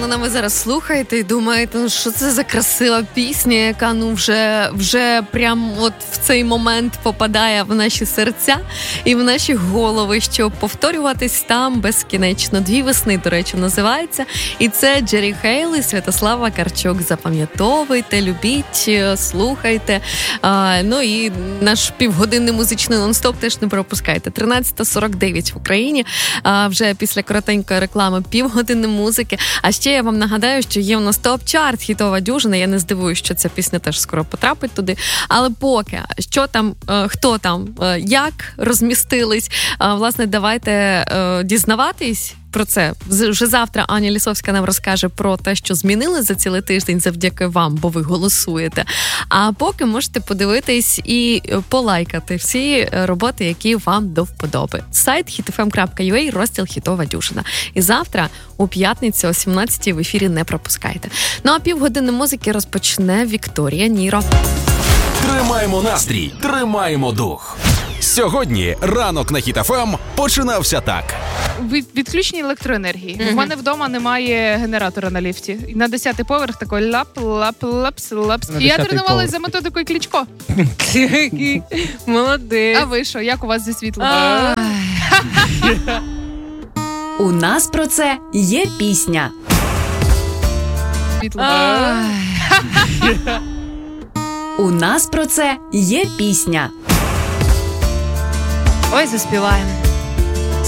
напевно, ви зараз слухаєте і думаєте, ну що це за красива пісня, яка вже прям от в цей момент попадає в наші серця і в наші голови, щоб повторюватись там безкінечно. «Дві весни», до речі, називається. І це Джері Хейл і Святослава Карчук. Запам'ятовуйте, любіть, слухайте. Ну і наш півгодинний музичний нон-стоп теж не пропускайте. 13:49 в Україні. Вже після коротенької реклами півгодини музики. А ще я вам нагадаю, що є у нас топ-чарт «Хітова дюжина». Я не здивуюсь, що ця пісня теж скоро потрапить туди. Але поки, що там, хто там, як розмістились, власне, давайте дізнаватись про це. Вже завтра Аня Лісовська нам розкаже про те, що змінили за цілий тиждень завдяки вам, бо ви голосуєте. А поки можете подивитись і полайкати всі роботи, які вам до вподоби. Сайт hitfm.ua, розділ «Хітова дюжина». І завтра, у п'ятницю, о 17-й в ефірі не пропускайте. Ну а півгодини музики розпочне Вікторія Ніро. Тримаємо настрій, тримаємо дух. Сьогодні ранок на Хіт-ФМ починався так. Відключення електроенергії. У мене вдома немає генератора на ліфті. На 10-й поверх такий лап-лап-лапс-лапс. І я тренувалася за методикою Кличко. Молодець. А ви що? Як у вас зі світлом? У нас про це є пісня. У нас про це є пісня. Ой, заспіваємо.